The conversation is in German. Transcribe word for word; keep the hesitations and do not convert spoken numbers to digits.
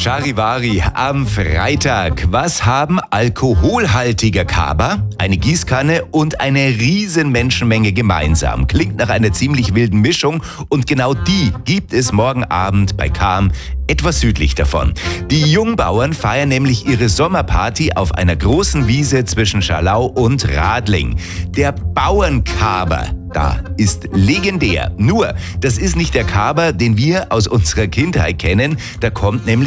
Charivari am Freitag. Was haben alkoholhaltiger Kaba, eine Gießkanne und eine riesen Menschenmenge gemeinsam? Klingt nach einer ziemlich wilden Mischung und genau die gibt es morgen Abend bei Cham, etwas südlich davon. Die Jungbauern feiern nämlich ihre Sommerparty auf einer großen Wiese zwischen Schalau und Radling. Der Bauernkaber da ist legendär. Nur, das ist nicht der Kaber, den wir aus unserer Kindheit kennen. Da kommt nämlich